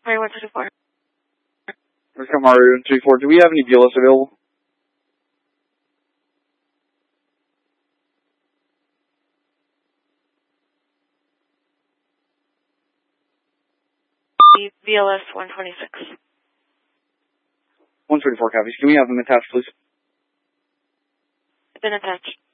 Mario 124. Rescue Mario 124. Do we have any BLS available? BLS 126. 124 copies. Can we have them attached, please? Been attached.